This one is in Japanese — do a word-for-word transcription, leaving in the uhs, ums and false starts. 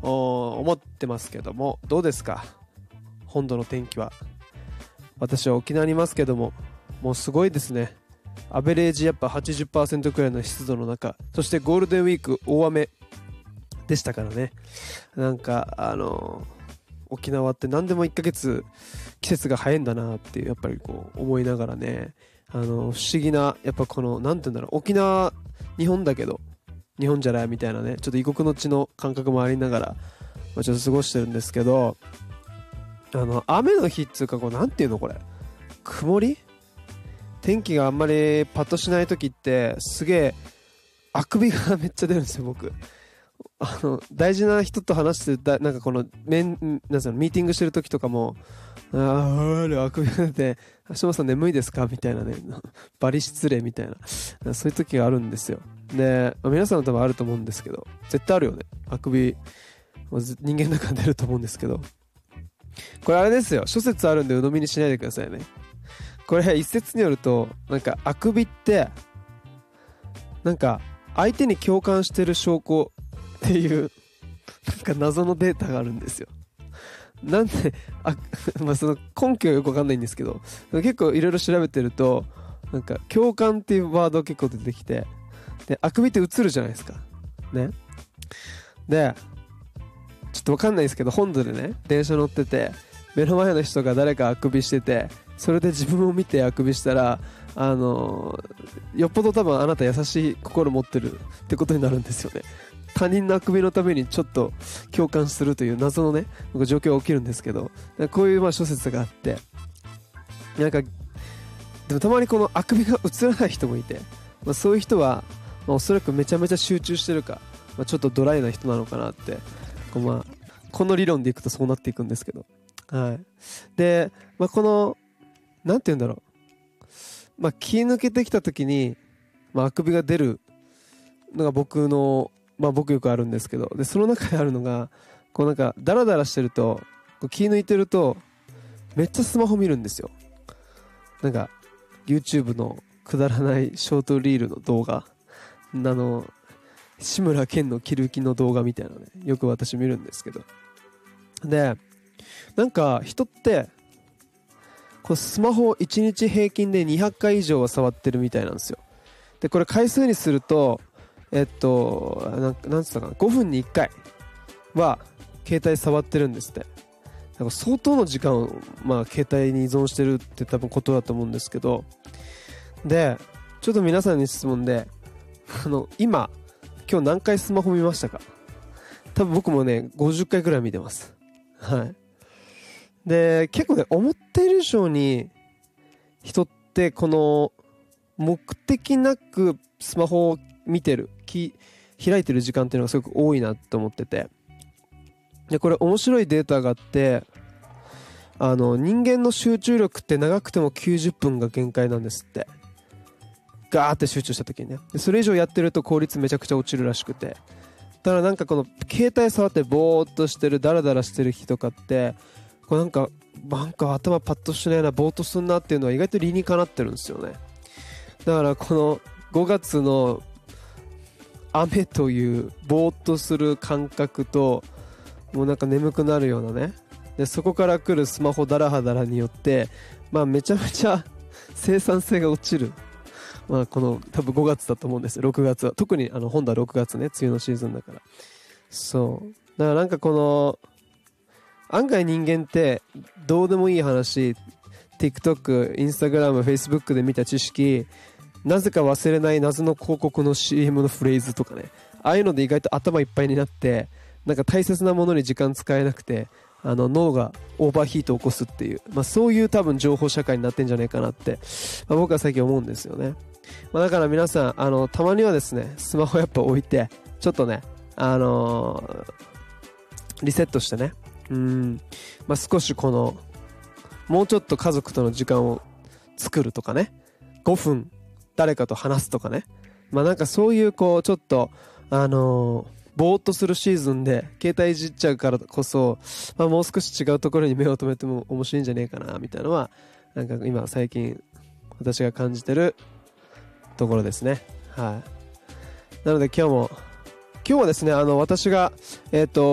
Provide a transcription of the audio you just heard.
思ってますけども、どうですか本土の天気は。私は沖縄にいますけども、もうすごいですね。アベレージやっぱ はちじゅっパーセント くらいの湿度の中、そしてゴールデンウィーク大雨でしたからね。なんかあのー、沖縄って何でもいっかげつ季節が早いんだなっていうやっぱりこう思いながらね、あのー、不思議なやっぱこのなんて言うんだろう、沖縄日本だけど日本じゃないみたいなね、ちょっと異国の地の感覚もありながら、まあ、ちょっと過ごしてるんですけど、あの雨の日っていうかこうなんていうのこれ曇り天気があんまりパッとしない時ってすげえあくびがめっちゃ出るんですよ僕。あの大事な人と話してだなんかこのメンなんつうのミーティングしてる時とかもあーあくびが出て橋本さん眠いですかみたいなねバリ失礼みたいなそういう時があるんですよ。で皆さんの多分あると思うんですけど絶対あるよねあくび人間の中で出ると思うんですけどこれあれですよ諸説あるんで鵜呑みにしないでくださいね。これ一説によるとなんかあくびってなんか相手に共感してる証拠っていうなんか謎のデータがあるんですよ。なんであまあその根拠はよくわかんないんですけど結構いろいろ調べてるとなんか共感っていうワード結構出てきてであくびって映るじゃないですかね。でちょっとわかんないですけど本土でね電車乗ってて目の前の人が誰かあくびしててそれで自分を見てあくびしたらあのー、よっぽど多分あなた優しい心持ってるってことになるんですよね。他人のあくびのためにちょっと共感するという謎のね状況が起きるんですけどこういうまあ諸説があってなんかでもたまにこのあくびが映らない人もいて、まあ、そういう人は、まあ、おそらくめちゃめちゃ集中してるか、まあ、ちょっとドライな人なのかなってこう、まあ、この理論でいくとそうなっていくんですけど、はい、で、まあ、このなんて言うんだろう、まあ、気抜けてきた時に、まあ、あくびが出るのが僕のまあ僕よくあるんですけどでその中であるのがこうなんかダラダラしてるとこう気抜いてるとめっちゃスマホ見るんですよ。なんか YouTube のくだらないショートリールの動画あの志村けんのキルキの動画みたいなねよく私見るんですけどでなんか人ってこうスマホをいちにち平均でにひゃっかい以上は触ってるみたいなんですよ。でこれ回数にするとえっとなんなんつったかなごふんにいっかいは携帯触ってるんですって。だから相当の時間を、まあ、携帯に依存してるって多分ことだと思うんですけどでちょっと皆さんに質問であの今今日何回スマホ見ましたか。多分僕もねごじゅっかいくらい見てます。はいで結構ね思っている以上に人ってこの目的なくスマホを見てるき開いてる時間っていうのがすごく多いなと思っててでこれ面白いデータがあってあの人間の集中力って長くてもきゅうじゅっぷんが限界なんですって。ガーって集中した時にねでそれ以上やってると効率めちゃくちゃ落ちるらしくてだからなんかこの携帯触ってボーっとしてるダラダラしてる日とかってこうなんかなんか頭パッとしないなボーっとすんなっていうのは意外と理にかなってるんですよね。だからこのごがつの雨というぼーっとする感覚ともうなんか眠くなるようなねでそこから来るスマホダラハダラによってまあめちゃめちゃ生産性が落ちる、まあ、この多分ごがつだと思うんですよ。ろくがつは特にあの本土はろくがつね梅雨のシーズンだからそうだからなんかこの案外人間ってどうでもいい話 TikTok、Instagram、Facebook で見た知識なぜか忘れない謎の広告の シーエム のフレーズとかねああいうので意外と頭いっぱいになってなんか大切なものに時間使えなくてあの脳がオーバーヒートを起こすっていう、まあ、そういう多分情報社会になってんじゃないかなって、まあ、僕は最近思うんですよね、まあ、だから皆さんあのたまにはですねスマホやっぱ置いてちょっとねあのー、リセットしてねうーん、まあ、少しこのもうちょっと家族との時間を作るとかねごふん誰かと話すとかねまあなんかそういうこうちょっとあのー、ぼーっとするシーズンで携帯いじっちゃうからこそ、まあ、もう少し違うところに目を留めても面白いんじゃねえかなみたいなのはなんか今最近私が感じてるところですね。はいなので今日も今日はですねあの私がえっと